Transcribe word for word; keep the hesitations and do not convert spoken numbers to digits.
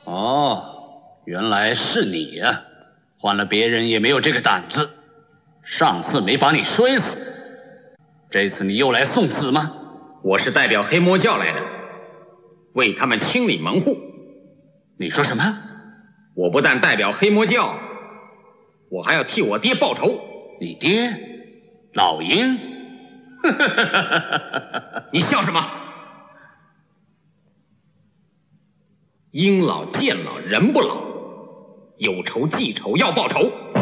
哦，原来是你呀、啊！换了别人也没有这个胆子。上次没把你摔死，这次你又来送死吗？ 我是代表黑魔教来的，为他们清理门户。 你说什么？ 我不但代表黑魔教，我还要替我爹报仇。 你爹？老鹰？ 你笑什么？鹰老见老人不老，有仇记仇要报仇。